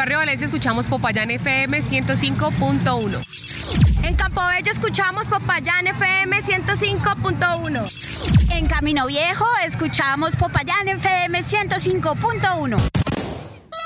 Barrio Valencia escuchamos Popayán FM 105.1. En Campobello escuchamos Popayán FM 105.1. En Camino Viejo escuchamos Popayán FM 105.1.